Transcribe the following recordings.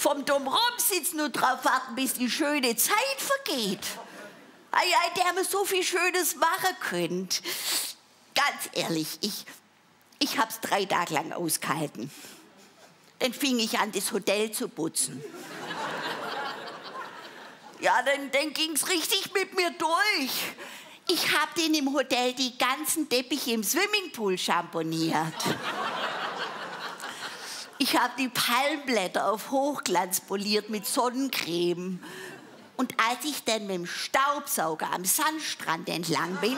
vom dumm rumsitzen und drauf warten, bis die schöne Zeit vergeht. Ei, der mir so viel Schönes machen könnt. Ganz ehrlich, ich hab's 3 Tage lang ausgehalten. Dann fing ich an, das Hotel zu putzen. Ja, dann ging's richtig mit mir durch. Ich hab den im Hotel die ganzen Teppiche im Swimmingpool schamponiert. Ich hab die Palmblätter auf Hochglanz poliert mit Sonnencreme. Und als ich dann mit dem Staubsauger am Sandstrand entlang bin,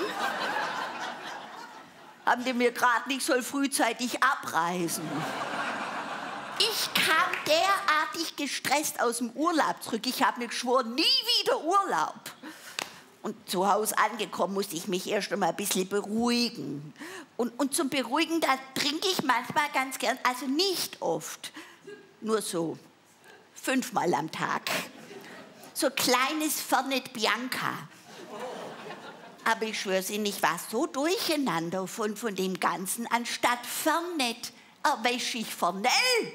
haben die mir gerade nicht so frühzeitig abreisen. Ich kam derartig gestresst aus dem Urlaub zurück. Ich habe mir geschworen, nie wieder Urlaub. Und zu Hause angekommen musste ich mich erst einmal ein bisschen beruhigen. Und zum Beruhigen, da trinke ich manchmal ganz gern, also nicht oft, nur so 5-mal am Tag. So kleines Fernet Bianca. Aber ich schwör's Ihnen, ich war so durcheinander von dem Ganzen. Anstatt Fernet erwäsche ich Fernell.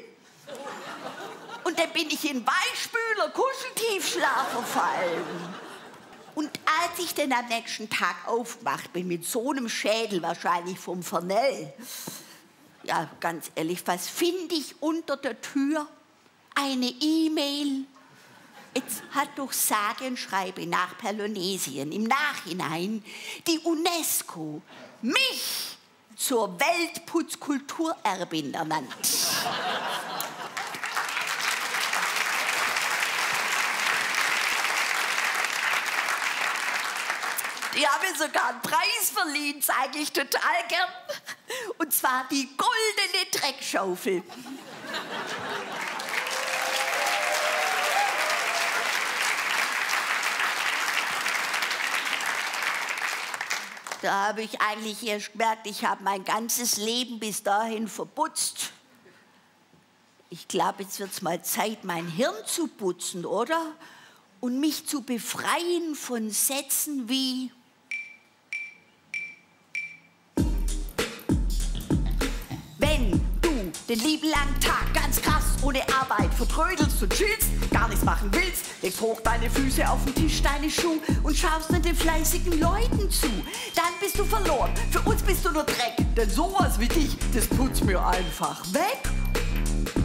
Und dann bin ich in Weichspüler, Kuscheltiefschlaf verfallen. Und als ich dann am nächsten Tag aufgewacht bin, mit so einem Schädel wahrscheinlich vom Fernell, ja, ganz ehrlich, was finde ich unter der Tür? Eine E-Mail. Jetzt hat durch sage und schreibe nach Pelonesien im Nachhinein die UNESCO mich zur Weltputzkulturerbin ernannt. Die haben mir sogar einen Preis verliehen, zeige ich total gern. Und zwar die goldene Dreckschaufel. Da habe ich eigentlich erst gemerkt, ich habe mein ganzes Leben bis dahin verputzt. Ich glaube, jetzt wird es mal Zeit, mein Hirn zu putzen, oder? Und mich zu befreien von Sätzen wie: Wenn du den lieben langen Tag ganz krass ohne Arbeit vertrödelst und chillst, gar nichts machen willst, legst hoch deine Füße auf den Tisch, deine Schuhe und schaust nur den fleißigen Leuten zu, dann bist du verloren. Für uns bist du nur Dreck, denn sowas wie dich, das putzt mir einfach weg.